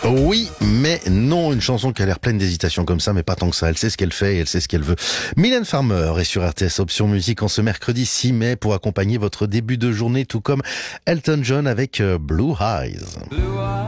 Oui, mais non, une chanson qui a l'air pleine d'hésitation comme ça, mais pas tant que ça. Elle sait ce qu'elle fait et elle sait ce qu'elle veut. Mylène Farmer est sur RTS Option Musique en ce mercredi 6 mai pour accompagner votre début de journée, tout comme Elton John avec Blue Eyes.